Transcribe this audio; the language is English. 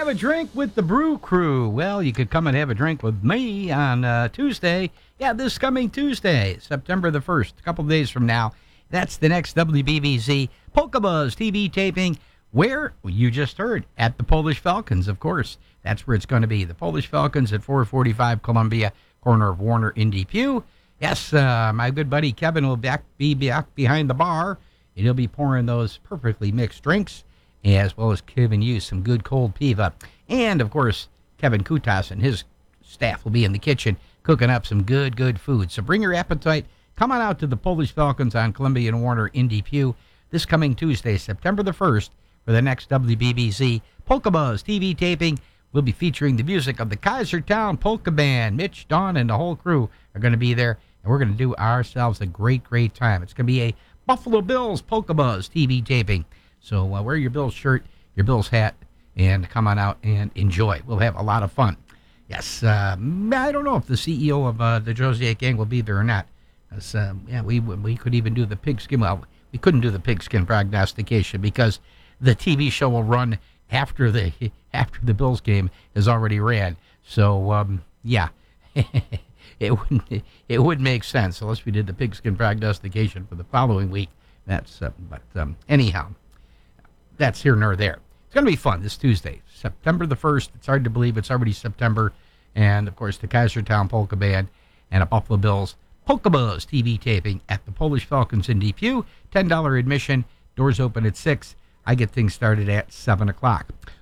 have a drink with the Brew Crew. Well, you could come and have a drink with me on Tuesday. Yeah, this coming Tuesday, September the 1st, a couple days from now. That's the next WBBZ Polka Buzz TV taping, where you just heard, at the Polish Falcons, of course. That's where it's going to be. The Polish Falcons at 445 Columbia, corner of Warner in Depew. Yes, my good buddy Kevin will be back behind the bar, and he'll be pouring those perfectly mixed drinks, as well as giving you some good cold piva. And, of course, Kevin Kutas and his staff will be in the kitchen cooking up some good food. So bring your appetite. Come on out to the Polish Falcons on Columbia and Warner in Depew this coming Tuesday, September the 1st, for the next WBBZ Polka Buzz TV taping. We'll be featuring the music of the Kaisertown Polka Band. Mitch, Dawn, and the whole crew are going to be there, and we're going to do ourselves a great time. It's going to be a Buffalo Bills Polka Buzz TV taping. So wear your Bills shirt, your Bills hat, and come on out and enjoy. We'll have a lot of fun. Yes, I don't know if the CEO of the Josiah Gang will be there or not. We could even do the pigskin. Well, we couldn't do the pigskin prognostication because the TV show will run after the Bills game has already ran. So it would make sense unless we did the pigskin prognostication for the following week. Anyhow. That's here nor there. It's going to be fun this Tuesday, September the 1st. It's hard to believe it's already September. And, of course, the Kaisertown Polka Band and a Buffalo Bills Polka Buzz TV taping at the Polish Falcons in Depew. $10 admission. Doors open at 6. I get things started at 7 o'clock.